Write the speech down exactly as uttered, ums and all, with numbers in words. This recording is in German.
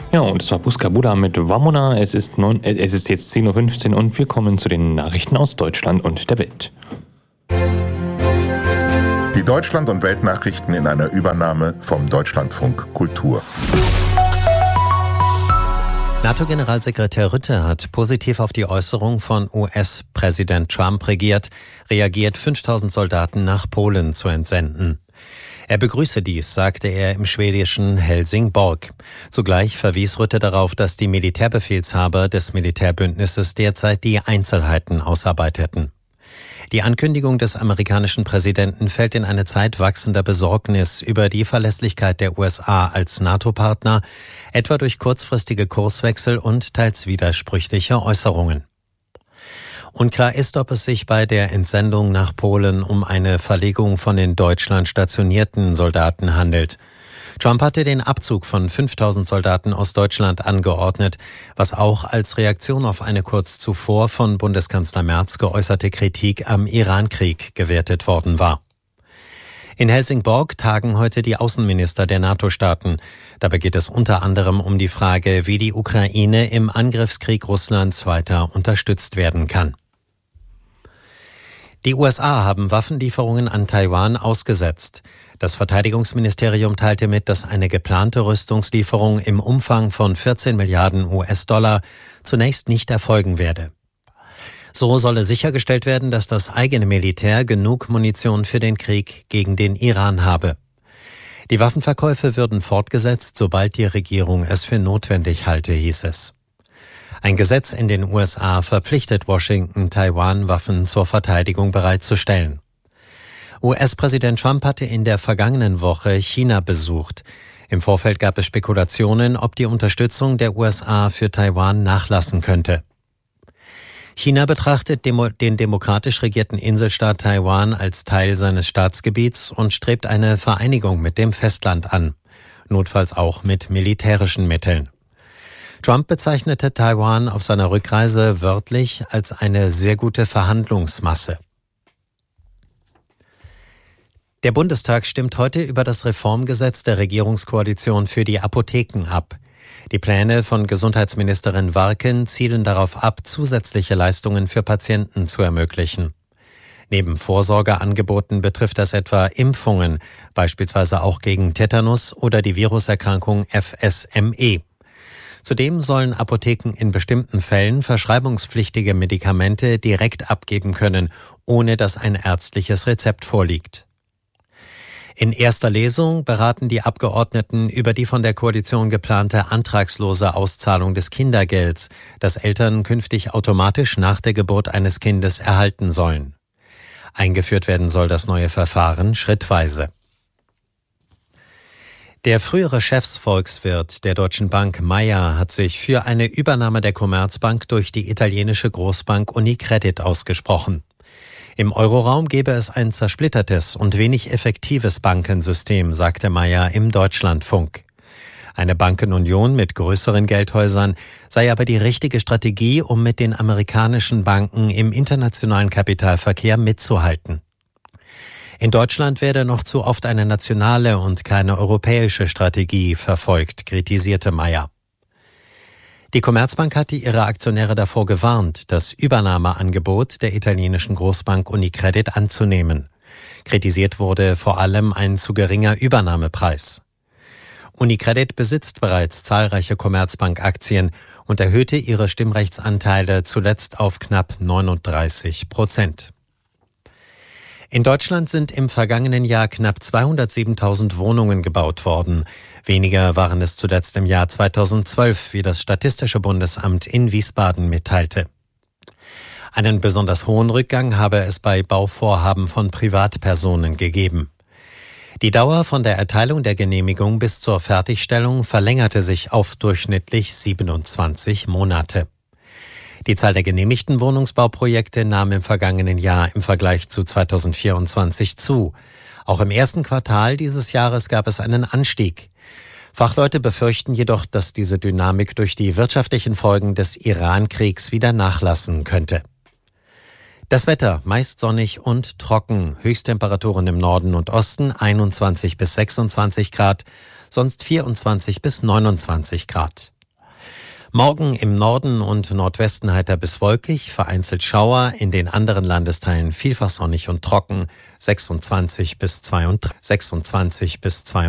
Ja, und es war Buskabula mit Wamona. Es ist, neun, äh, es ist jetzt zehn Uhr fünfzehn und wir kommen zu den Nachrichten aus Deutschland und der Welt. Die Deutschland- und Weltnachrichten in einer Übernahme vom Deutschlandfunk Kultur. NATO-Generalsekretär Rutte hat positiv auf die Äußerung von U S-Präsident Trump reagiert, reagiert, fünftausend Soldaten nach Polen zu entsenden. Er begrüße dies, sagte er im schwedischen Helsingborg. Zugleich verwies Rutte darauf, dass die Militärbefehlshaber des Militärbündnisses derzeit die Einzelheiten ausarbeiteten. Die Ankündigung des amerikanischen Präsidenten fällt in eine Zeit wachsender Besorgnis über die Verlässlichkeit der U S A als NATO-Partner, etwa durch kurzfristige Kurswechsel und teils widersprüchliche Äußerungen. Unklar ist, ob es sich bei der Entsendung nach Polen um eine Verlegung von in Deutschland stationierten Soldaten handelt. Trump hatte den Abzug von fünftausend Soldaten aus Deutschland angeordnet, was auch als Reaktion auf eine kurz zuvor von Bundeskanzler Merz geäußerte Kritik am Iran-Krieg gewertet worden war. In Helsingborg tagen heute die Außenminister der NATO-Staaten. Dabei geht es unter anderem um die Frage, wie die Ukraine im Angriffskrieg Russlands weiter unterstützt werden kann. Die U S A haben Waffenlieferungen an Taiwan ausgesetzt. Das Verteidigungsministerium teilte mit, dass eine geplante Rüstungslieferung im Umfang von vierzehn Milliarden U S-Dollar zunächst nicht erfolgen werde. So solle sichergestellt werden, dass das eigene Militär genug Munition für den Krieg gegen den Iran habe. Die Waffenverkäufe würden fortgesetzt, sobald die Regierung es für notwendig halte, hieß es. Ein Gesetz in den U S A verpflichtet Washington, Taiwan Waffen zur Verteidigung bereitzustellen. U S-Präsident Trump hatte in der vergangenen Woche China besucht. Im Vorfeld gab es Spekulationen, ob die Unterstützung der U S A für Taiwan nachlassen könnte. China betrachtet den demokratisch regierten Inselstaat Taiwan als Teil seines Staatsgebiets und strebt eine Vereinigung mit dem Festland an, notfalls auch mit militärischen Mitteln. Trump bezeichnete Taiwan auf seiner Rückreise wörtlich als eine sehr gute Verhandlungsmasse. Der Bundestag stimmt heute über das Reformgesetz der Regierungskoalition für die Apotheken ab. Die Pläne von Gesundheitsministerin Warken zielen darauf ab, zusätzliche Leistungen für Patienten zu ermöglichen. Neben Vorsorgeangeboten betrifft das etwa Impfungen, beispielsweise auch gegen Tetanus oder die Viruserkrankung F S M E. Zudem sollen Apotheken in bestimmten Fällen verschreibungspflichtige Medikamente direkt abgeben können, ohne dass ein ärztliches Rezept vorliegt. In erster Lesung beraten die Abgeordneten über die von der Koalition geplante antragslose Auszahlung des Kindergelds, das Eltern künftig automatisch nach der Geburt eines Kindes erhalten sollen. Eingeführt werden soll das neue Verfahren schrittweise. Der frühere Chefsvolkswirt der Deutschen Bank Meyer hat sich für eine Übernahme der Commerzbank durch die italienische Großbank Unicredit ausgesprochen. Im Euroraum gäbe es ein zersplittertes und wenig effektives Bankensystem, sagte Meyer im Deutschlandfunk. Eine Bankenunion mit größeren Geldhäusern sei aber die richtige Strategie, um mit den amerikanischen Banken im internationalen Kapitalverkehr mitzuhalten. In Deutschland werde noch zu oft eine nationale und keine europäische Strategie verfolgt, kritisierte Meyer. Die Commerzbank hatte ihre Aktionäre davor gewarnt, das Übernahmeangebot der italienischen Großbank Unicredit anzunehmen. Kritisiert wurde vor allem ein zu geringer Übernahmepreis. Unicredit besitzt bereits zahlreiche Commerzbank-Aktien und erhöhte ihre Stimmrechtsanteile zuletzt auf knapp neununddreißig Prozent. In Deutschland sind im vergangenen Jahr knapp zweihundertsiebentausend Wohnungen gebaut worden. Weniger waren es zuletzt im Jahr zweitausendzwölf, wie das Statistische Bundesamt in Wiesbaden mitteilte. Einen besonders hohen Rückgang habe es bei Bauvorhaben von Privatpersonen gegeben. Die Dauer von der Erteilung der Genehmigung bis zur Fertigstellung verlängerte sich auf durchschnittlich siebenundzwanzig Monate. Die Zahl der genehmigten Wohnungsbauprojekte nahm im vergangenen Jahr im Vergleich zu zweitausendvierundzwanzig zu. Auch im ersten Quartal dieses Jahres gab es einen Anstieg. Fachleute befürchten jedoch, dass diese Dynamik durch die wirtschaftlichen Folgen des Iran-Kriegs wieder nachlassen könnte. Das Wetter meist sonnig und trocken, Höchsttemperaturen im Norden und Osten einundzwanzig bis sechsundzwanzig Grad, sonst vierundzwanzig bis neunundzwanzig Grad. Morgen im Norden und Nordwesten heiter bis wolkig, vereinzelt Schauer, in den anderen Landesteilen vielfach sonnig und trocken, sechsundzwanzig bis zweiunddreißig.